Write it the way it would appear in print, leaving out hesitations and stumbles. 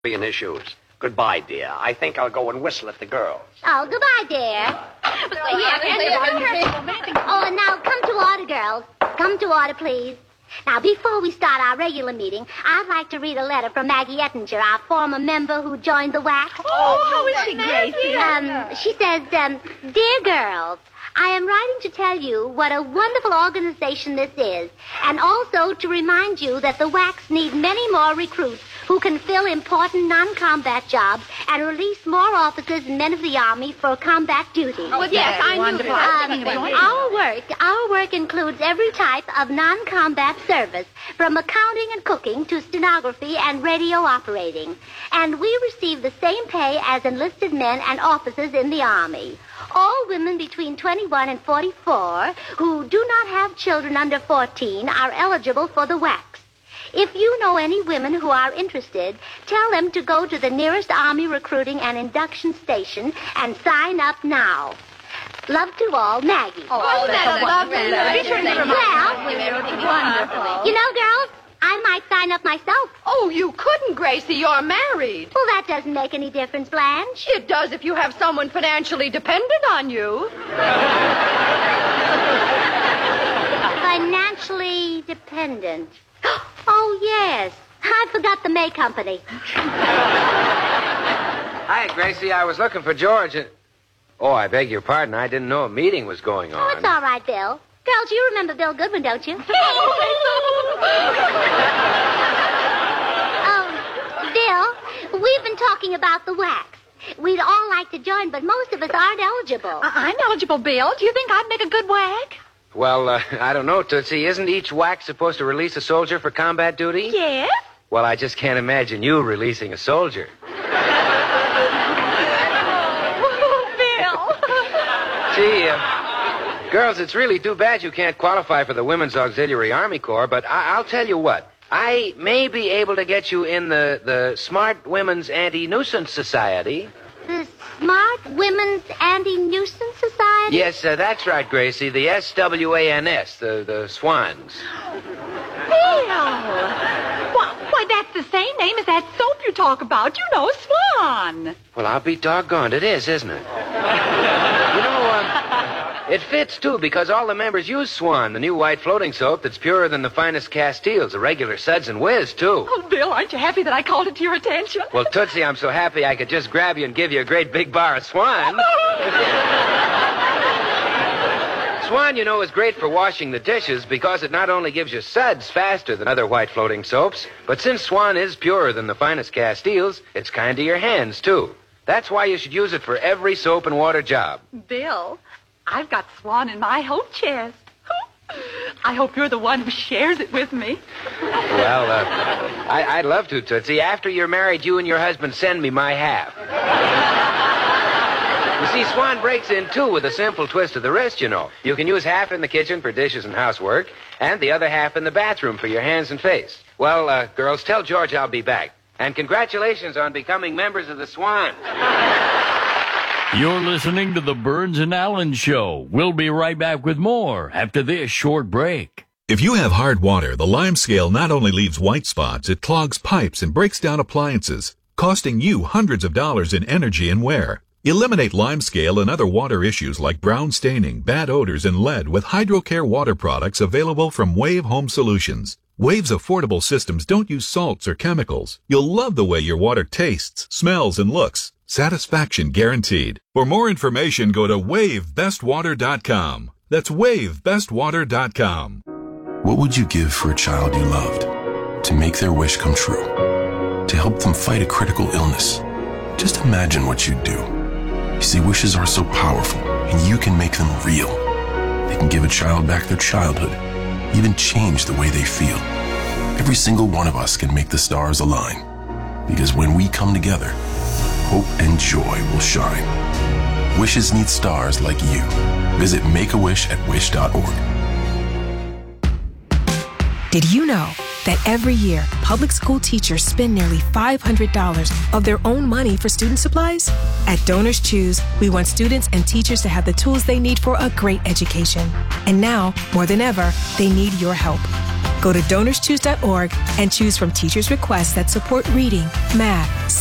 being his shoes. Goodbye, dear. I think I'll go and whistle at the girls. Oh, goodbye, dear. Oh, and now come to order, girls. Come to order, please. Now, before we start our regular meeting, I'd like to read a letter from Maggie Ettinger, our former member who joined the WAC. Oh, how is she, Gracie? She says, Dear girls, I am writing to tell you what a wonderful organization this is, and also to remind you that the WACs need many more recruits who can fill important non-combat jobs and release more officers and men of the Army for combat duty. Oh, yes, I knew that. Our work includes every type of non-combat service, from accounting and cooking to stenography and radio operating. And we receive the same pay as enlisted men and officers in the Army. All women between 21 and 44 who do not have children under 14 are eligible for the WACs. If you know any women who are interested, tell them to go to the nearest Army recruiting and induction station and sign up now. Love to all, Maggie. Oh, that's lovely. Well, you know, girls, I might sign up myself. Oh, you couldn't, Gracie. You're married. Well, that doesn't make any difference, Blanche. It does if you have someone financially dependent on you. Financially dependent. Oh, yes. I forgot the May Company. Hi, Gracie. I was looking for George and... Oh, I beg your pardon. I didn't know a meeting was going on. Oh, it's all right, Bill. Girls, you remember Bill Goodwin, don't you? Oh, Bill, we've been talking about the WACs. We'd all like to join, but most of us aren't eligible. I'm eligible, Bill. Do you think I'd make a good WAC? Well, I don't know, Tootsie. Isn't each WAC supposed to release a soldier for combat duty? Yes. Well, I just can't imagine you releasing a soldier. Gee, girls, it's really too bad you can't qualify for the Women's Auxiliary Army Corps, but I'll tell you what. I may be able to get you in the Smart Women's Anti-Nuisance Society. The Smart Women's Anti-Nuisance Society? Yes, that's right, Gracie. The SWANS, the Swans. Bill! Why, that's the same name as that soap you talk about. You know, Swan. Well, I'll be doggone. It is, isn't it? You know, it fits, too, because all the members use Swan, the new white floating soap that's purer than the finest Castiles, the regular Suds and Whiz, too. Oh, Bill, aren't you happy that I called it to your attention? Well, Tootsie, I'm so happy I could just grab you and give you a great big bar of Swan. Swan, you know, is great for washing the dishes because it not only gives you suds faster than other white floating soaps, but since Swan is purer than the finest Castiles, it's kind to your hands, too. That's why you should use it for every soap and water job. Bill, I've got Swan in my hope chest. I hope you're the one who shares it with me. Well, I'd love to, Tootsie. After you're married, you and your husband send me my half. You see, Swan breaks in two with a simple twist of the wrist, you know. You can use half in the kitchen for dishes and housework, and the other half in the bathroom for your hands and face. Well, girls, tell George I'll be back. And congratulations on becoming members of the Swan. You're listening to the Burns and Allen Show. We'll be right back with more after this short break. If you have hard water, the Lime Scale not only leaves white spots, it clogs pipes and breaks down appliances, costing you hundreds of dollars in energy and wear. Eliminate Lime Scale and other water issues like brown staining, bad odors, and lead with HydroCare water products available from Wave Home Solutions. Wave's affordable systems don't use salts or chemicals. You'll love the way your water tastes, smells, and looks. Satisfaction guaranteed. For more information, go to WaveBestWater.com. That's WaveBestWater.com. What would you give for a child you loved? To make their wish come true? To help them fight a critical illness? Just imagine what you'd do. You see, wishes are so powerful, and you can make them real. They can give a child back their childhood, even change the way they feel. Every single one of us can make the stars align. Because when we come together, hope and joy will shine. Wishes need stars like you. Visit Make-A-Wish at wish.org. Did you know that every year, public school teachers spend nearly $500 of their own money for student supplies? At Donors Choose, we want students and teachers to have the tools they need for a great education. And now, more than ever, they need your help. Go to DonorsChoose.org and choose from teachers' requests that support reading, math,